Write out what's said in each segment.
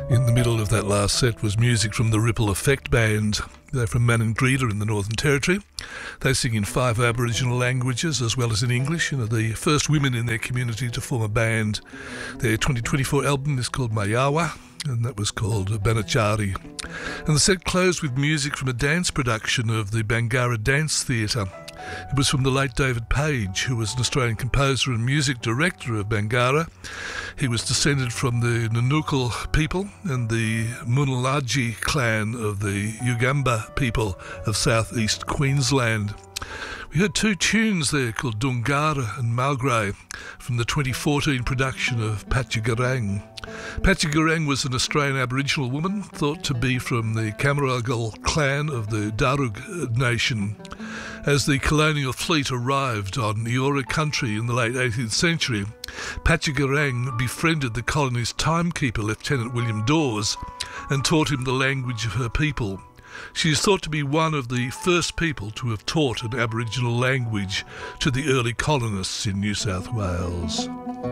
In the middle of that last set was music from the Ripple Effect Band. They're from Maningrida in the Northern Territory. They sing in 5 Aboriginal languages as well as in English and are the first women in their community to form a band. Their 2024 album is called Mayawa, and that was called Banachari. And the set closed with music from a dance production of the Bangarra Dance Theatre. It was from the late David Page, who was an Australian composer and music director of Bangarra. He was descended from the Nunukal people and the Munalaji clan of the Ugamba people of southeast Queensland. We heard 2 tunes there called Dungara and Malgray from the 2014 production of Patchagarang. Patchagarang was an Australian Aboriginal woman thought to be from the Camaragal clan of the Darug Nation. As the colonial fleet arrived on Eora country in the late 18th century, Patchagarang befriended the colony's timekeeper, Lieutenant William Dawes, and taught him the language of her people. She is thought to be one of the first people to have taught an Aboriginal language to the early colonists in New South Wales.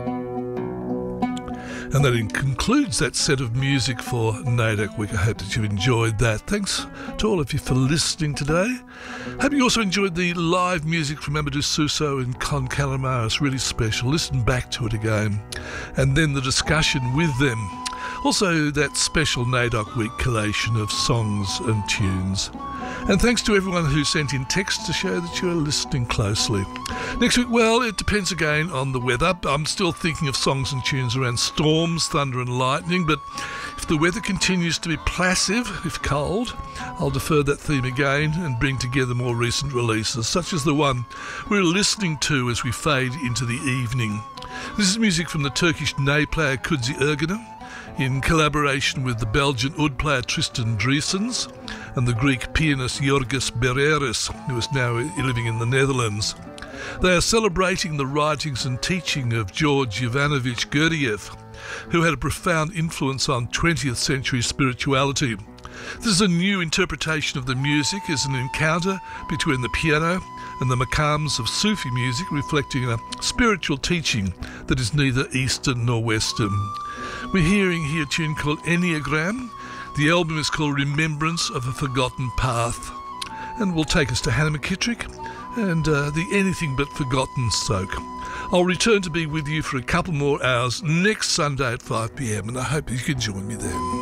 And that concludes that set of music for NAIDOC Week. I hope that you enjoyed that. Thanks to all of you for listening today. Hope you also enjoyed the live music from Amadou Suso and Con Calamar. It's really special. Listen back to it again. And then the discussion with them. Also that special NAIDOC Week collation of songs and tunes. And thanks to everyone who sent in text to show that you are listening closely. Next week, well, it depends again on the weather. I'm still thinking of songs and tunes around storms, thunder and lightning, but if the weather continues to be placid, if cold, I'll defer that theme again and bring together more recent releases, such as the one we're listening to as we fade into the evening. This is music from the Turkish ney player Kudzi Erginer, in collaboration with the Belgian oud player Tristan Driessens and the Greek pianist Yorgos Bereris, who is now living in the Netherlands. They are celebrating the writings and teaching of George Ivanovich Gurdjieff, who had a profound influence on 20th century spirituality. This is a new interpretation of the music as an encounter between the piano and the maqams of Sufi music, reflecting a spiritual teaching that is neither Eastern nor Western. We're hearing here a tune called Enneagram. The album is called Remembrance of a Forgotten Path, and will take us to Hannah McKittrick and the Anything But Forgotten soak. I'll return to be with you for a couple more hours next Sunday at 5 p.m, and I hope you can join me then.